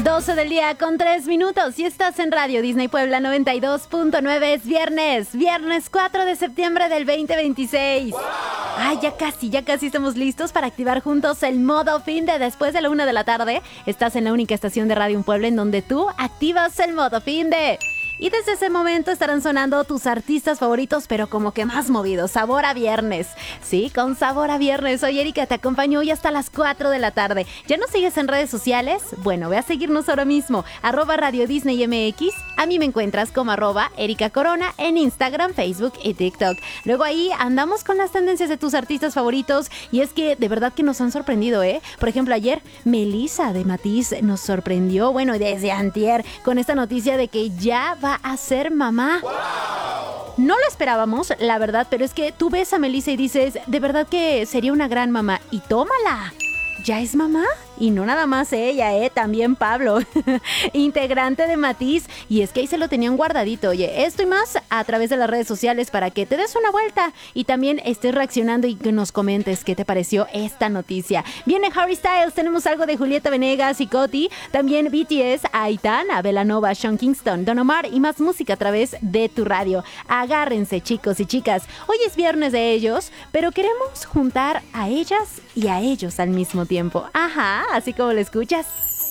12 del día con 3 minutos y estás en Radio Disney Puebla 92.9. Es viernes 4 de septiembre del 2026. ¡Wow! Ay, ya casi estamos listos para activar juntos el modo fin de después de la 1 de la tarde. Estás en la única estación de Radio en Puebla en donde tú activas el modo fin de... Y desde ese momento estarán sonando tus artistas favoritos, pero como que más movidos. Sabor a viernes. Sí, con sabor a viernes. Soy Erika, te acompaño hoy hasta las 4 de la tarde. ¿Ya nos sigues en redes sociales? Bueno, ve a seguirnos ahora mismo. @Radio Disney MX. A mí me encuentras como @Erika Corona en Instagram, Facebook y TikTok. Luego ahí andamos con las tendencias de tus artistas favoritos. Y es que de verdad que nos han sorprendido, ¿eh? Por ejemplo, ayer Melissa de Matiz nos sorprendió, bueno, desde antier, con esta noticia de que ya va a ser mamá. ¡Wow! No lo esperábamos, la verdad, pero es que tú ves a Melissa y dices, de verdad que sería una gran mamá. Y tómala, ¿ya es mamá? Y no nada más ella, también Pablo, integrante de Matiz. Y es que ahí se lo tenían guardadito. Oye, esto y más a través de las redes sociales para que te des una vuelta y también estés reaccionando y que nos comentes qué te pareció esta noticia. Viene Harry Styles, tenemos algo de Julieta Venegas y Coti, también BTS, Aitana, Belanova, Sean Kingston, Don Omar y más música a través de tu radio. Agárrense, chicos y chicas. Hoy es viernes de ellos, pero queremos juntar a ellas y a ellos al mismo tiempo. Ajá, así como lo escuchas.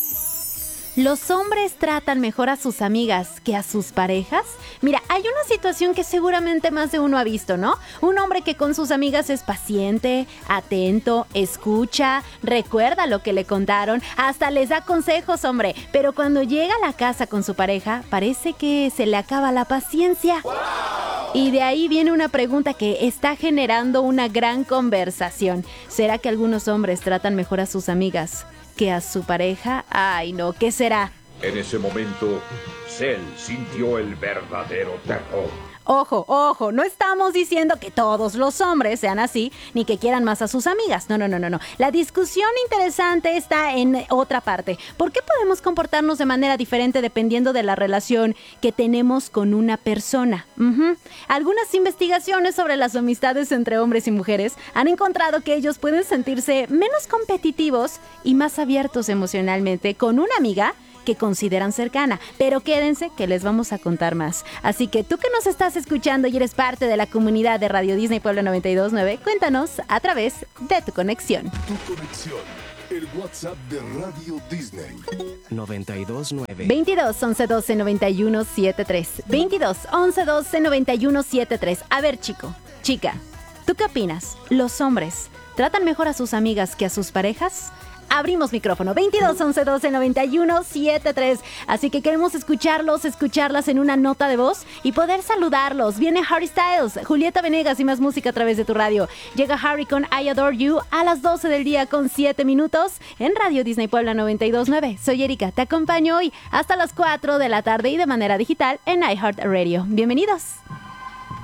¿Los hombres tratan mejor a sus amigas que a sus parejas? Mira, hay una situación que seguramente más de uno ha visto, ¿no? Un hombre que con sus amigas es paciente, atento, escucha, recuerda lo que le contaron, hasta les da consejos, hombre. Pero cuando llega a la casa con su pareja, parece que se le acaba la paciencia. ¡Wow! Y de ahí viene una pregunta que está generando una gran conversación. ¿Será que algunos hombres tratan mejor a sus amigas que a su pareja? Ay, no, ¿qué será? En ese momento, Cell sintió el verdadero terror. Ojo, no estamos diciendo que todos los hombres sean así, ni que quieran más a sus amigas. No. La discusión interesante está en otra parte. ¿Por qué podemos comportarnos de manera diferente dependiendo de la relación que tenemos con una persona? Algunas investigaciones sobre las amistades entre hombres y mujeres han encontrado que ellos pueden sentirse menos competitivos y más abiertos emocionalmente con una amiga que consideran cercana, pero quédense que les vamos a contar más. Así que tú que nos estás escuchando y eres parte de la comunidad de Radio Disney Puebla 92.9, cuéntanos a través de tu conexión. Tu conexión, el WhatsApp de Radio Disney. 92.9 22 11 12 91 73 22 11 12 91 73. A ver, chica, ¿tú qué opinas? ¿Los hombres tratan mejor a sus amigas que a sus parejas? Abrimos micrófono 22 11 12 91 73. Así que queremos escucharlas en una nota de voz y poder saludarlos. Viene Harry Styles, Julieta Venegas y más música a través de tu radio. Llega Harry con I Adore You a las 12 del día con 7 minutos en Radio Disney Puebla 92.9. Soy Erika, te acompaño hoy hasta las 4 de la tarde y de manera digital en iHeartRadio. Bienvenidos.